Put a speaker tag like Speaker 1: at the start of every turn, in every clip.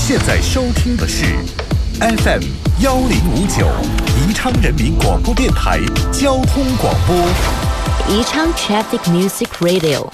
Speaker 1: 现在收听的是 FM 1059宜昌人民广播电台交通广播。
Speaker 2: 宜昌 Traffic Music Radio。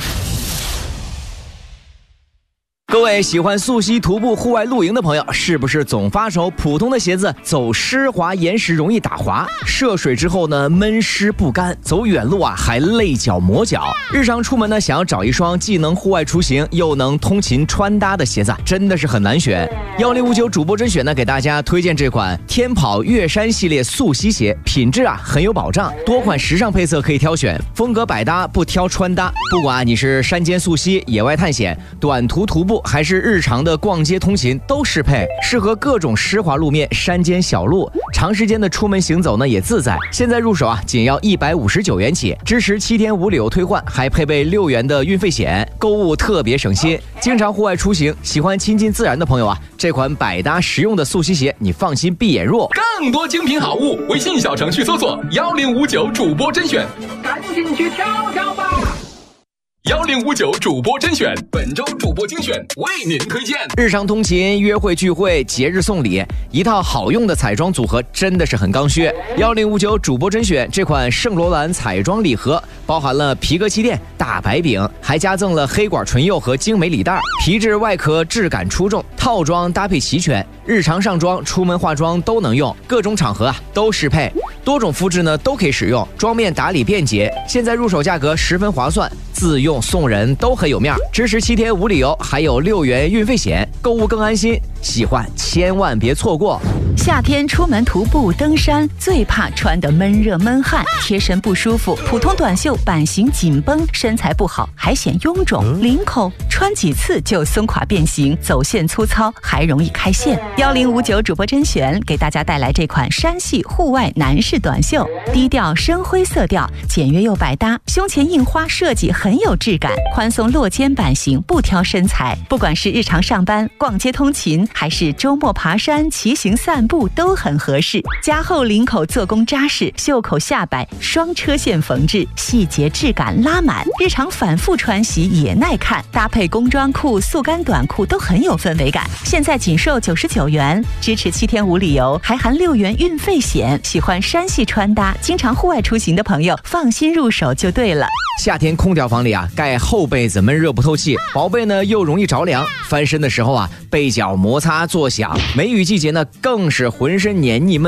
Speaker 3: 各位喜欢溯溪、徒步、户外露营的朋友，是不是总发愁普通的鞋子走湿滑岩石容易打滑，涉水之后呢闷湿不干，走远路啊还累脚磨脚？日常出门呢，想要找一双既能户外出行又能通勤穿搭的鞋子，真的是很难选。1059主播甄选呢，给大家推荐这款天跑越山系列溯溪鞋，品质啊很有保障，多款时尚配色可以挑选，风格百搭，不挑穿搭。不管你是山间溯溪、野外探险、短途徒步，还是日常的逛街通勤，都适配，适合各种湿滑路面、山间小路，长时间的出门行走呢也自在。现在入手啊，仅要159元起，支持7天无理由退换，还配备6元的运费险，购物特别省心。经常户外出行，喜欢亲近自然的朋友啊，这款百搭实用的溯溪鞋，你放心闭眼入。
Speaker 4: 更多精品好物，微信小程序搜索1059主播甄选，赶紧去挑挑吧。1059主播甄选，本周主播精选为您推荐。
Speaker 3: 日常通勤、约会聚会、节日送礼，一套好用的彩妆组合真的是很刚需。1059主播甄选这款圣罗兰彩妆礼盒，包含了皮革气垫、大白饼，还加赠了黑管唇釉和精美礼袋，皮质外壳质感出众，套装搭配齐全，日常上妆、出门化妆都能用，各种场合啊都适配，多种肤质呢都可以使用，妆面打理便捷。现在入手价格十分划算，自用送人都很有面，支持7天无理由，还有6元运费险，购物更安心。喜欢千万别错过。
Speaker 5: 夏天出门徒步登山，最怕穿得闷热闷汗，贴身不舒服，普通短袖版型紧绷，身材不好还显臃肿，领口穿几次就松垮变形，走线粗糙，还容易开线。1059主播甄选给大家带来这款山系户外男士短袖，低调深灰色调，简约又百搭，胸前印花设计很有质感，宽松落肩版型，不挑身材，不管是日常上班、逛街通勤，还是周末爬山、骑行散步都很合适。加厚领口做工扎实，袖口下摆双车线缝制，细节质感拉满，日常反复穿洗也耐看，搭配工装裤、速干短裤都很有氛围感。现在仅售99元，支持7天无理由，还含6元运费险。喜欢山系穿搭、经常户外出行的朋友，放心入手就对了。
Speaker 3: 夏天空调房里啊，盖厚被子闷热不透气，薄被呢又容易着凉，翻身的时候啊，被脚摩擦作响。梅雨季节呢，更是浑身黏腻闷。